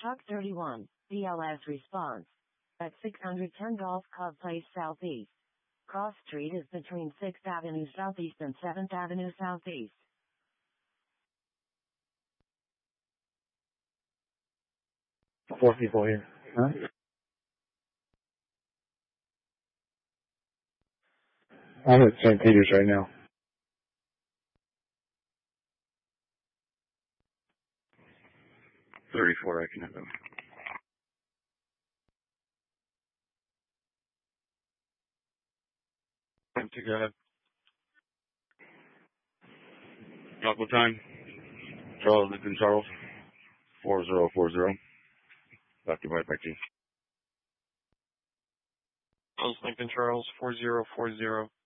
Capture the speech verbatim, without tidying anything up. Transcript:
Truck thirty-one, B L S response. At six hundred ten Golf Club Place Southeast. Cross Street is between sixth Avenue Southeast and seventh Avenue Southeast. Four people here. Huh? I'm at Saint Peter's right now. thirty-four, I can have them. To go ahead. Local time. Charles, Lincoln Charles. four zero four zero. Back to right back to you. Charles, Lincoln Charles, four zero four zero.